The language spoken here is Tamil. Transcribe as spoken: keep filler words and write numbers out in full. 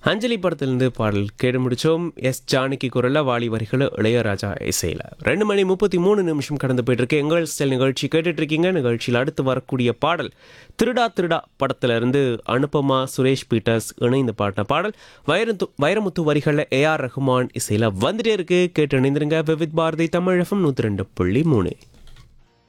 அஞ்சலி படத்திலிருந்து பாடல் கேட்டு முடிச்சோம். எஸ் ஜானகி குரல்ல, வாலி வரிகளை இளையராஜா இசையில. ரெண்டு மணி முப்பத்தி மூணு நிமிஷம் கடந்து போயிட்டு இருக்கு. எங்கள் ஸ்டைல் நிகழ்ச்சி கேட்டுட்டு இருக்கீங்க. நிகழ்ச்சியில் அடுத்து வரக்கூடிய பாடல் திருடா திருடா படத்துல இருந்து அனுபமா சுரேஷ் பீட்டர்ஸ் இணைந்து பாடின பாடல். வைரத்து வைரமுத்து வரிகளில் ஏ ஆர் ரஹ்மான் இசையில வந்துட்டே இருக்கு. கேட்டு இணைந்திருங்க. விவித் பாரதி தமிழ் எஃப்எம் நூற்றி ரெண்டு புள்ளி மூணு.